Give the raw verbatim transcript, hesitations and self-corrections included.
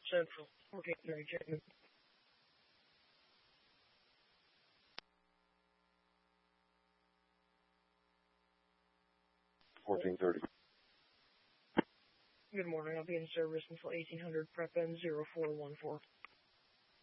Central. fourteen thirty Chapman. fourteen thirty. Good morning. I'll be in service until eighteen hundred. Prep in zero four one four.